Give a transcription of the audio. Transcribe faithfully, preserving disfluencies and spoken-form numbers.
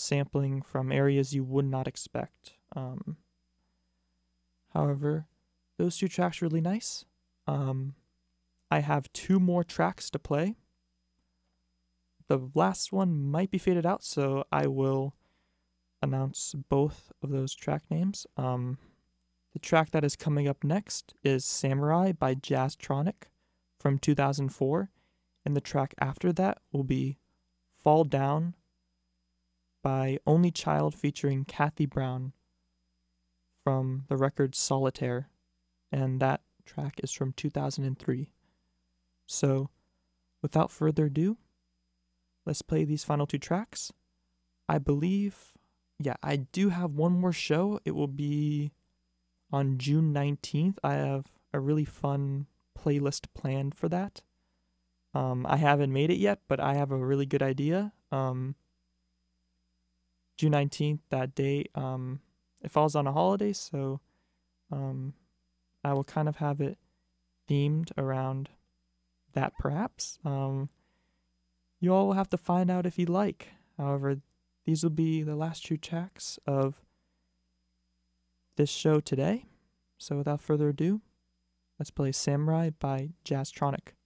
sampling from areas you would not expect. Um, however, those two tracks are really nice. Um, I have two more tracks to play. The last one might be faded out, so I will announce both of those track names. Um, the track that is coming up next is Samurai by Jazztronic from two thousand four, and the track after that will be Fall Down by Only Child featuring Kathy Brown from the record Solitaire, and that track is from two thousand three. So, without further ado, let's play these final two tracks. I believe, yeah, I do have one more show. It will be on June nineteenth. I have a really fun playlist planned for that. Um, I haven't made it yet, but I have a really good idea. Um, June nineteenth, that day, um, it falls on a holiday, so um, I will kind of have it themed around that, perhaps. Um, you all will have to find out if you like. However, these will be the last two tracks of this show today. So without further ado, let's play Samurai by Jazztronic.